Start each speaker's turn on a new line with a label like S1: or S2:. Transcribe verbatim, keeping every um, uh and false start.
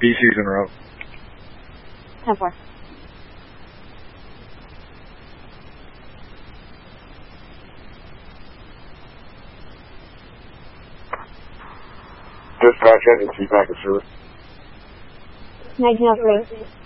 S1: B C's en route.
S2: ten four.
S1: Dispatch, engine C packet service.
S2: nineteen oh three.